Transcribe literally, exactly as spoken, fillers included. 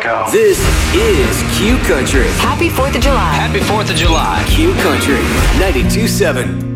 go. This is Q Country. Happy fourth of July. Happy fourth of July. Q Country ninety-two point seven.